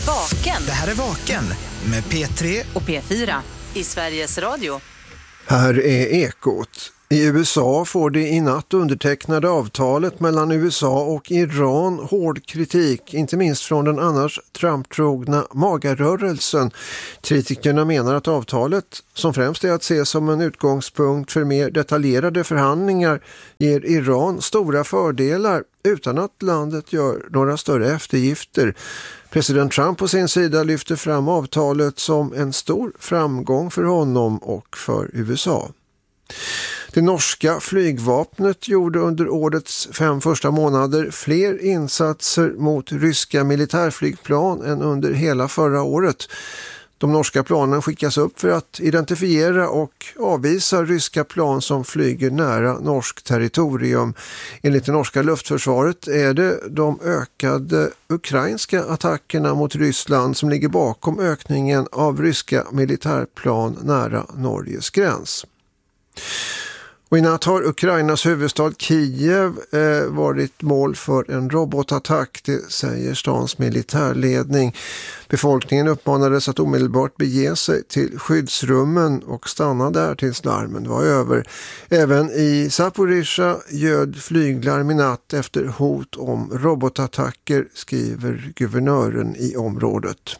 Vaken. Det här är Vaken med P3 och P4 i Sveriges Radio. Här är Ekot. I USA får det i natt undertecknade avtalet mellan USA och Iran hård kritik, inte minst från den annars Trump-trogna magarrörelsen. Kritikerna menar att avtalet, som främst är att se som en utgångspunkt för mer detaljerade förhandlingar, ger Iran stora fördelar utan att landet gör några större eftergifter. President Trump på sin sida lyfter fram avtalet som en stor framgång för honom och för USA. Det norska flygvapnet gjorde under årets 5 första månader fler insatser mot ryska militärflygplan än under hela förra året. De norska planen skickas upp för att identifiera och avvisa ryska plan som flyger nära norsk territorium. Enligt det norska luftförsvaret är det de ökade ukrainska attackerna mot Ryssland som ligger bakom ökningen av ryska militärplan nära Norges gräns. Och i natt har Ukrainas huvudstad Kiev varit mål för en robotattack, det säger stans militärledning. Befolkningen uppmanades att omedelbart bege sig till skyddsrummen och stanna där tills larmen var över. Även i Zaporizjzja ljöd flyglarm i natt efter hot om robotattacker, skriver guvernören i området.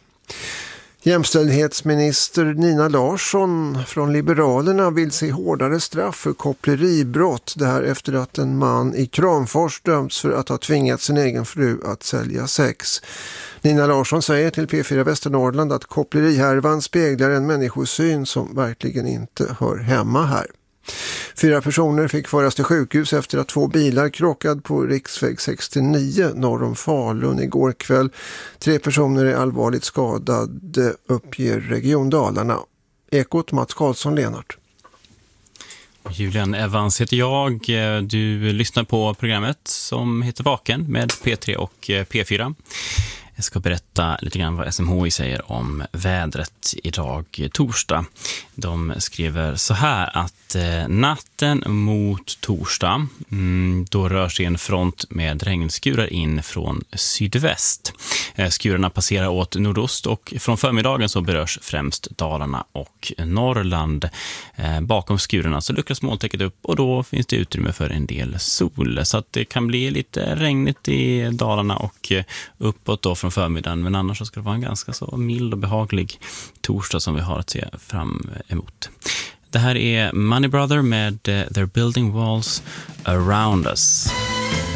Jämställdhetsminister Nina Larsson från Liberalerna vill se hårdare straff för koppleribrott. Det här efter att en man i Kramfors dömts för att ha tvingat sin egen fru att sälja sex. Nina Larsson säger till P4 Västernorrland att kopplerihärvan speglar en människosyn som verkligen inte hör hemma här. 4 personer fick föras till sjukhus efter att 2 bilar krockad på riksväg 69 norr om Falun igår kväll. 3 personer är allvarligt skadade, uppger Region Dalarna. Ekot, Mats Karlsson, Lenart. Julian Evans heter jag. Du lyssnar på programmet som heter Vaken med P3 och P4. Jag ska berätta lite grann vad SMHI säger om vädret idag torsdag. De skriver så här att natten mot torsdag då rör sig en front med regnskurar in från sydväst. Skurarna passerar åt nordost och från förmiddagen så berörs främst Dalarna och Norrland. Bakom skurarna så luckras molntäcket upp och då finns det utrymme för en del sol. Så att det kan bli lite regnigt i Dalarna och uppåt då från förmiddagen. Men annars så ska det vara en ganska så mild och behaglig torsdag som vi har att se fram emot. Det här är Money Brother med They're Building Walls Around Us.